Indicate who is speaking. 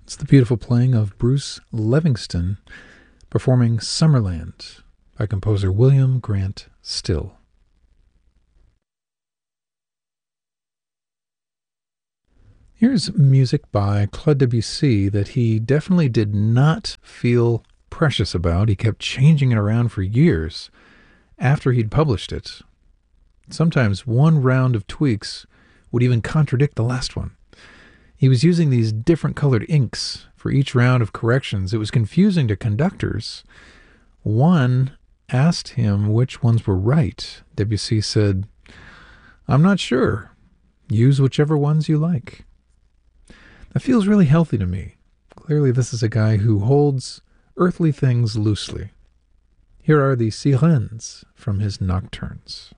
Speaker 1: It's the beautiful playing of Bruce Livingston performing Summerland by composer William Grant Still. Here's music by Claude Debussy that he definitely did not feel precious about. He kept changing it around for years after he'd published it. Sometimes one round of tweaks would even contradict the last one. He was using these different colored inks for each round of corrections. It was confusing to conductors. One asked him which ones were right. Debussy said, "I'm not sure. Use whichever ones you like." That feels really healthy to me. Clearly, this is a guy who holds earthly things loosely. Here are the Sirens from his Nocturnes.